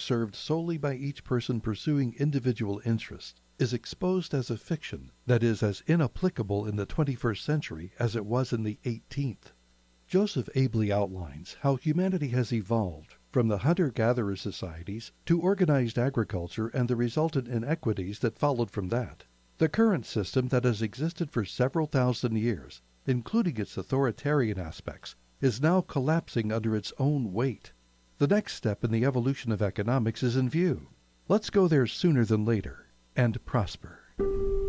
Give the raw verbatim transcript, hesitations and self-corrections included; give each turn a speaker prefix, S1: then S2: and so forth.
S1: served solely by each person pursuing individual interest, is exposed as a fiction that is as inapplicable in the twenty-first century as it was in the eighteenth. Joseph ably outlines how humanity has evolved from the hunter-gatherer societies to organized agriculture and the resultant inequities that followed from that. The current system that has existed for several thousand years, including its authoritarian aspects, is now collapsing under its own weight. The next step in the evolution of economics is in view. Let's go there sooner than later and prosper.